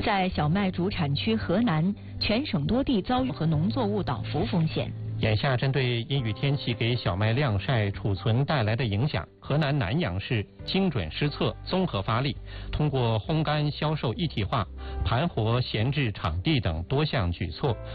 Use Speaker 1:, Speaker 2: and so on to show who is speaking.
Speaker 1: 在小麦主产区河南，全省多地遭遇和农作物倒伏风险。
Speaker 2: 眼下，针对阴雨天气给小麦晾晒储存带来的影响，河南南阳市精准施策、综合发力，通过烘干销售一体化、盘活闲置场地等多项举措，